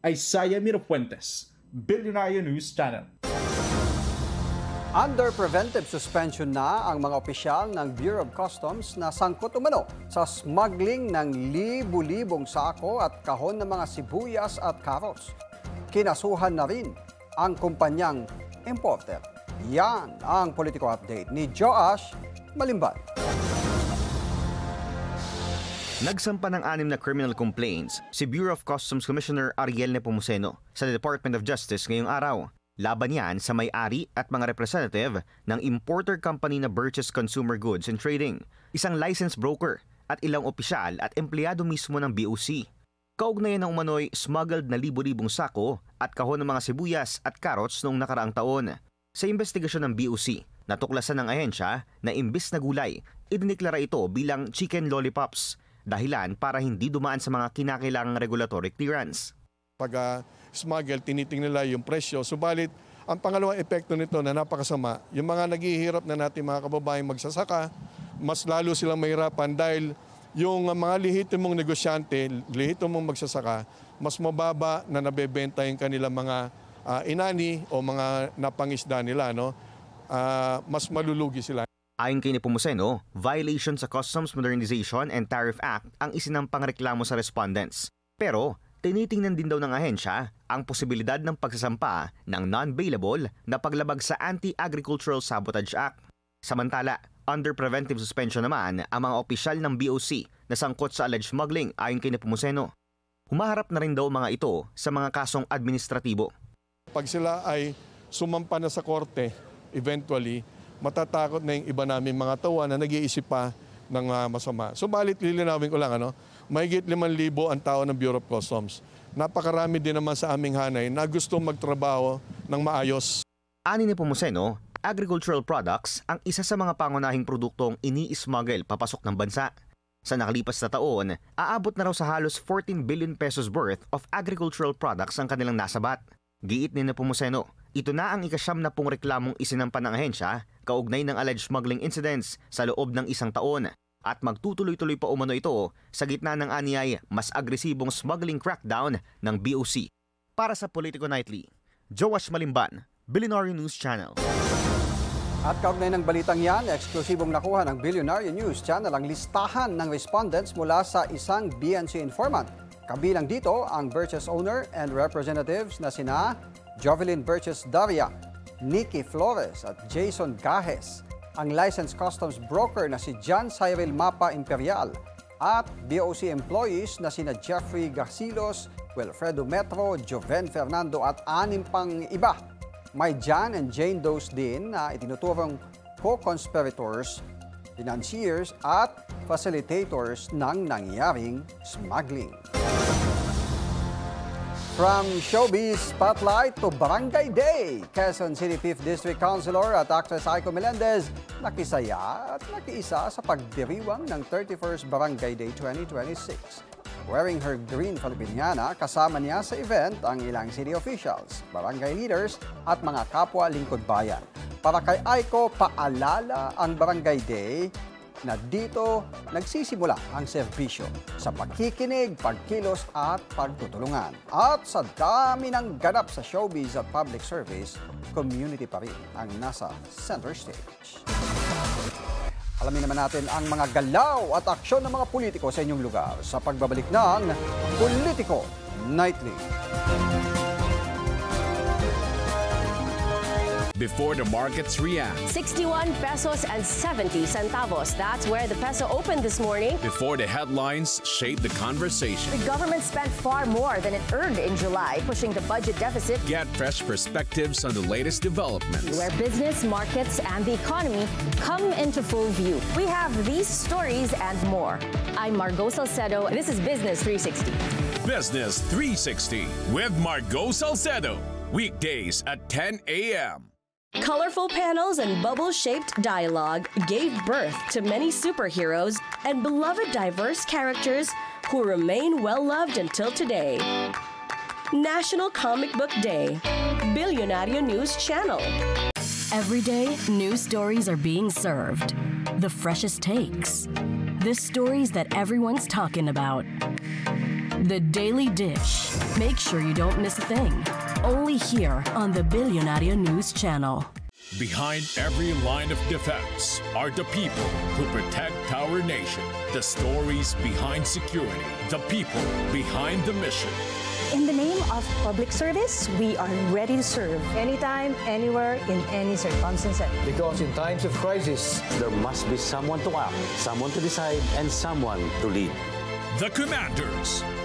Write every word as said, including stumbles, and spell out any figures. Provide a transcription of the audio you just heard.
ay Saya Mirapuentes, Billionaire News Channel. Under preventive suspension na ang mga opisyal ng Bureau of Customs na sangkot umano sa smuggling ng libu-libong sako at kahon ng mga sibuyas at carrots. Kinasuhan na rin ang kumpanyang importer. Yan ang political update ni Joash Malimban. Nagsampa ng anim na criminal complaints si Bureau of Customs Commissioner Ariel Nepomuceno sa Department of Justice ngayong araw. Laban yan sa may-ari at mga representative ng importer company na Burgess Consumer Goods and Trading, isang licensed broker at ilang opisyal at empleyado mismo ng B O C. Kaugnayan ng umano'y smuggled na libo-libong sako at kahon ng mga sibuyas at carrots noong nakaraang taon. Sa investigasyon ng B O C, natuklasan ng ahensya na imbis na gulay, idiniklara ito bilang chicken lollipops, dahilan para hindi dumaan sa mga kinakailangang regulatory clearance. Pag uh, smuggle, tinitingnan nila yung presyo. Subalit, ang pangalawang epekto nito na napakasama, yung mga naghihirap na natin mga kababayang magsasaka, mas lalo silang mahirapan dahil yung uh, mga lehitimong negosyante, lehitimong magsasaka, mas mababa na nabebenta yung kanilang mga uh, inani o mga napangisda nila. No? Uh, mas malulugi sila. Ayon kay Nepomuceno, violation sa Customs Modernization and Tariff Act ang isinampang reklamo sa respondents. Pero, tinitingnan din daw ng ahensya ang posibilidad ng pagsasampa ng non-bailable na paglabag sa Anti-Agricultural Sabotage Act. Samantala, under preventive suspension naman ang mga opisyal ng B O C na sangkot sa alleged smuggling ayon kay Nepomuceno. Humaharap na rin daw mga ito sa mga kasong administratibo. Pag sila ay sumampa na sa korte, eventually, matatakot na yung iba namin mga tawa na nag-iisip pa ng uh, masama. Subalit, lilinawin ko lang, ano, mahigit limang libo ang tao ng Bureau of Customs. Napakarami din naman sa aming hanay na gustong magtrabaho ng maayos. Ani ni Nepomuceno, agricultural products ang isa sa mga pangunahing produktong ini-smuggle papasok ng bansa. Sa nakalipas na taon, aabot na raw sa halos fourteen billion pesos worth of agricultural products ang kanilang nasabat. Giit ni Nepomuceno, ito na ang ikasyam na pong reklamong isinampa ng ahensya kaugnay ng alleged smuggling incidents sa loob ng isang taon. At magtutuloy-tuloy pa umano ito sa gitna ng aniyay mas agresibong smuggling crackdown ng B O C. Para sa Politico Nightly, Joash Malimban, Billionaire News Channel. At kaugnay ng balitang yan, eksklusibong nakuha ng Billionaire News Channel ang listahan ng respondents mula sa isang B N C informant. Kabilang dito ang Burgess owner and representatives na sina Jovelyn Burgess Daria, Nikki Flores at Jason Gajes, ang licensed customs broker na si John Cyril Mapa Imperial at B O C employees na sina Jeffrey Garcilos, Wilfredo Metro, Joven Fernando at anim pang iba. May John and Jane Does din na itinuturong co-conspirators, financiers at facilitators ng nangyaring smuggling. From Showbiz Spotlight to Barangay Day, Quezon City fifth District Councilor at actress Aiko Melendez nakisaya at nakiisa sa pagdiriwang ng thirty-first Barangay Day twenty twenty-six. Wearing her green Filipiniana, kasama niya sa event ang ilang city officials, barangay leaders at mga kapwa lingkod bayan. Para kay Aiko, paalala ang Barangay Day na dito nagsisimula ang serbisyo sa pagkikinig, pagkilos at pagtutulungan. At sa dami ng ganap sa showbiz at public service, community pa rin ang nasa center stage. Alamin naman natin ang mga galaw at aksyon ng mga politiko sa inyong lugar sa pagbabalik ng Politico Nightly. Before the markets react. sixty-one pesos and seventy centavos. That's where the peso opened this morning. Before the headlines shape the conversation. The government spent far more than it earned in July, pushing the budget deficit. Get fresh perspectives on the latest developments. Where business, markets, and the economy come into full view. We have these stories and more. I'm Margot Salcedo. This is Business three sixty. Business three sixty with Margot Salcedo. Weekdays at ten a.m. Colorful panels and bubble-shaped dialogue gave birth to many superheroes and beloved diverse characters who remain well-loved until today. National Comic Book Day, Billionaire News Channel. Every day, new stories are being served. The freshest takes. The stories that everyone's talking about. The Daily Dish. Make sure you don't miss a thing. Only here on the Billionario News Channel. Behind every line of defense are the people who protect our nation. The stories behind security. The people behind the mission. In the name of public service, we are ready to serve anytime, anywhere, in any circumstances. Because in times of crisis, there must be someone to act, someone to decide, and someone to lead. The Commanders,